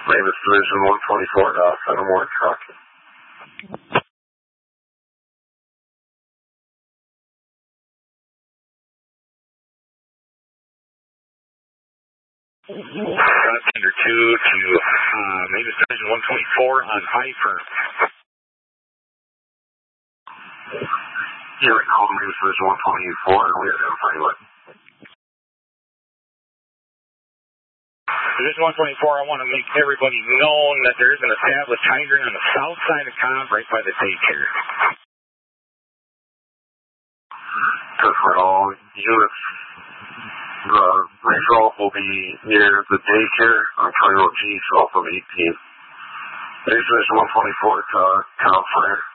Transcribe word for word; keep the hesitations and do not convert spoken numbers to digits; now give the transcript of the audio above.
Mavis Division one twenty-four to Fenimore Truck. Tender two to uh, Mavis Division one twenty-four on Hyper. Yeah, we called Mavis Division one twenty-four and we identified what. Division one twenty-four, I want to make everybody known that there is an established hydrant on the south side of Cobb, right by the daycare. Because for all units, the result will be near the daycare on County Road G, south of eighteen. Mavis Division one twenty-four to Cobb Fire.